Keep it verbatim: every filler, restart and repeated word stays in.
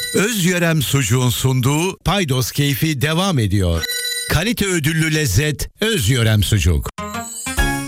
Özyörem Sucuğun sunduğu Paydos Keyfi devam ediyor. Kalite ödüllü lezzet Özyörem Sucuk.